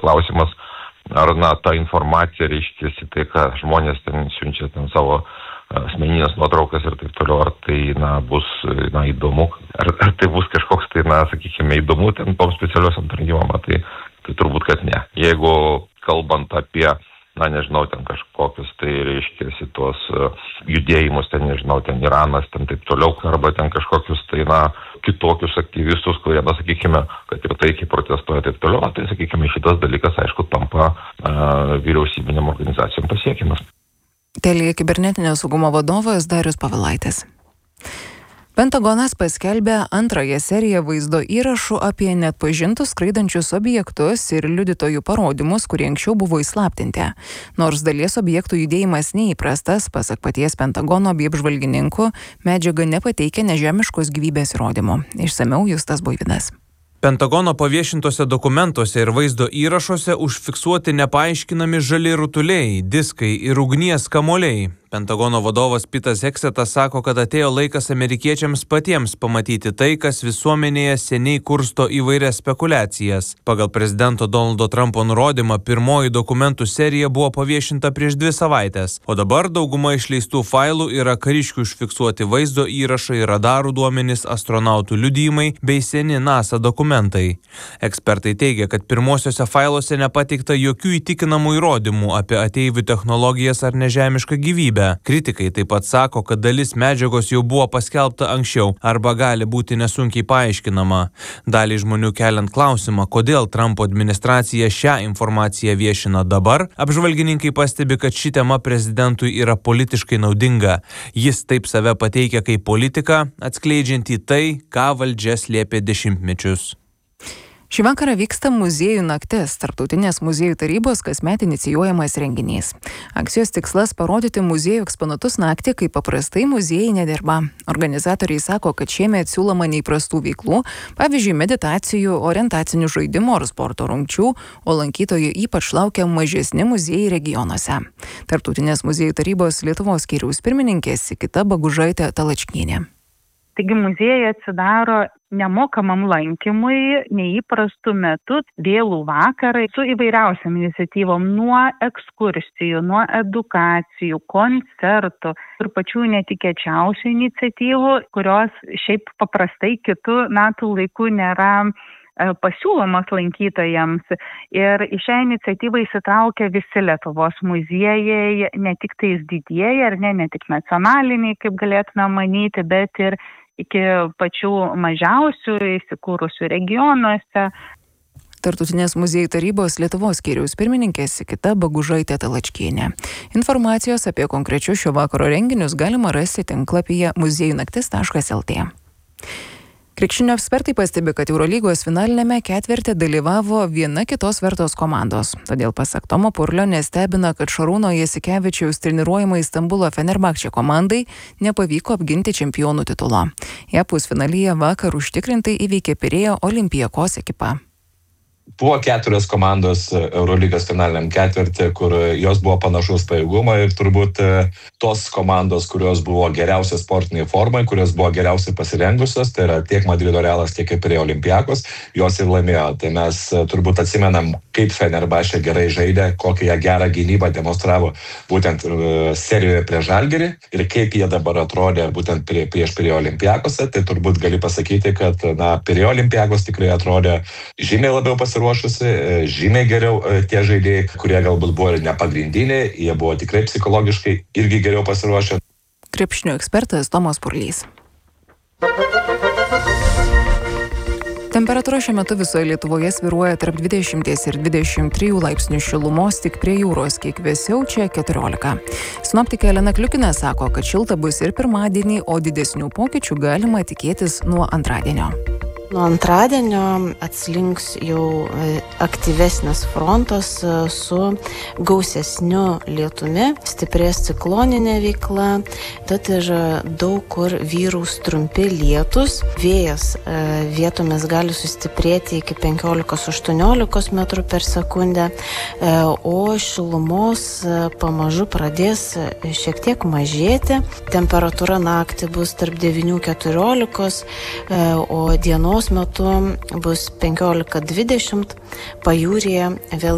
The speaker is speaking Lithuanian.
klausimas, ar ta informacija reiškiasi tai, ką žmonės ten siunčia ten savo asmeninės nuotraukas ir taip toliau, ar tai bus įdomu, ar tai bus kažkoks tai, sakykime, įdomu ten tom specialiosiam tarnybom, tai turbūt, kad ne. Jeigu kalbant apie nežinau, ten kažkokius, tai reiškiasi tuos judėjimus, ten nežinau, ten Iranas, ten taip toliau, arba ten kažkokius, tai kitokius aktyvistus, kurie, sakykime, kad ir taikiai protestuoja taip toliau, tai, sakykime, šitas dalykas, aišku, tampa vyriausybinėm organizacijom pasiekimas. Telia kibernetinio saugumo vadovas Darius Povilaitis. Pentagonas paskelbė antrąją seriją vaizdo įrašų apie neatpažintus skraidančius objektus ir liudytojų parodymus, kurie anksčiau buvo įslaptinti. Nors dalies objektų judėjimas neįprastas, pasak paties Pentagono bei apžvalgininkų, medžiaga nepateikia nežemiškos gyvybės įrodymų. Išsamiau Justas Buivydas. Pentagono paviešintose dokumentuose ir vaizdo įrašuose užfiksuoti nepaaiškinami žali rutuliai, diskai ir ugnies kamuoliai. Pentagono vadovas Pitas Heksetas sako, kad atėjo laikas amerikiečiams patiems pamatyti tai, kas visuomenėje seniai kursto įvairias spekulacijas. Pagal prezidento Donaldo Trumpo nurodymą, pirmoji dokumentų serija buvo paviešinta prieš 2 savaitės, o dabar dauguma išleistų failų yra kariškių užfiksuoti vaizdo įrašai, radarų duomenys, astronautų liudijimai bei seni NASA dokumentai. Ekspertai teigia, kad pirmosiuose failuose nepateikta jokių įtikinamų įrodymų apie ateivių technologijas ar nežemišką gyvybę. Kritikai taip pat sako, kad dalis medžiagos jau buvo paskelbta anksčiau arba gali būti nesunkiai paaiškinama. Daliai žmonių keliant klausimą, kodėl Trumpo administracija šią informaciją viešina dabar, apžvalgininkai pastebi, kad ši tema prezidentui yra politiškai naudinga. Jis taip save pateikia kaip politiką, atskleidžiantį tai, ką valdžia slėpė dešimtmečius. Šį vakarą vyksta muziejų naktis, Tarptautinės muziejų tarybos kasmet inicijuojamas renginys. Akcijos tikslas parodyti muziejų eksponatus naktį, kai paprastai muziejai nedirba. Organizatoriai sako, kad šiemet siūloma neįprastų veiklų, pavyzdžiui, meditacijų, orientacinių žaidimų ar sporto rungčių, o lankytojų ypač laukia mažesni muziejai regionuose. Tarptautinės muziejų tarybos Lietuvos skyriaus pirmininkė Sigita Bagužaitė Talačkienė. Taigi muziejai atsidaro nemokamam lankymui neįprastų metų vėlų vakarai su įvairiausiam iniciatyvom, nuo ekskursijų, nuo edukacijų, koncertų ir pačių netikėčiausių iniciatyvų, kurios šiaip paprastai kitų metų laikų nėra pasiūlomas lankytojams. Ir į šią iniciatyvą įsitraukia visi Lietuvos muziejai, ne tik tais didieji ar ne tik nacionaliniai, kaip galėtume manyti, bet ir iki pačių mažiausių įsikūrusių regionuose. Tarptautinės muziejų tarybos Lietuvos skyriaus pirmininkė Sigita Bagužaitė Talačkienė. Informacijos apie konkrečius šio vakaro renginius galima rasti tinklapyje muziejunaktis.lt. Krepšinio ekspertai pastebi, kad Eurolygos finalinėme ketverte dalyvavo viena kitos vertos komandos. Todėl pasak Tomo Purlio nestebina, kad Šarūno Jasikevičiaus treniruojamai Stambulo Fenerbahče komandai nepavyko apginti čempionų titulo. Ją pusfinalyje vakar užtikrintai įveikė Pirėjo Olympiakos ekipa. Buvo 4 komandos Eurolygos finaliniam ketvirtį, kur jos buvo panašaus pajėgumo ir turbūt tos komandos, kurios buvo geriausiai sportiniai formai, kurios buvo geriausiai pasirengusios, tai yra tiek Madrido Realas, tiek ir Pirėjo Olympiakos, jos ir laimėjo. Tai mes turbūt atsimenam, kaip Fenerbahče gerai žaidė, kokią gerą gynybą demonstravo būtent serijoje prieš Žalgirį ir kaip jie dabar atrodė būtent prieš Pirėjo Olympiakose. Tai turbūt gali pasakyti, kad Pirėjo Olympiakos tikrai atrodė žymiai labiau pasiruošusi, žymiai geriau tie žaidėjai, kurie galbūt buvo ir nepagrindiniai, jie buvo tikrai psichologiškai irgi geriau pasiruošę. Krepšinio ekspertas Tomas Purlys. Temperatūra šiuo metu visoje Lietuvoje svyruoja tarp 20 ir 23 laipsnių šilumos, tik prie jūros kiek vėsiau, čia 14. Sinoptikė Elena Kliukinė sako, kad šilta bus ir pirmadienį, o didesnių pokyčių galima tikėtis nuo antradienio. Nuo antradienio atslinks jau aktyvesnis frontas su gausesniu lietumi, stiprės cikloninė veikla, tad ir daug kur vyraus trumpi lietūs. Vėjas vietomis gali sustiprėti iki 15-18 metrų per sekundę, o šilumos pamažu pradės šiek tiek mažėti. Temperatūra naktį bus tarp 9-14, o dienos metu bus 15-20, pajūryje vėl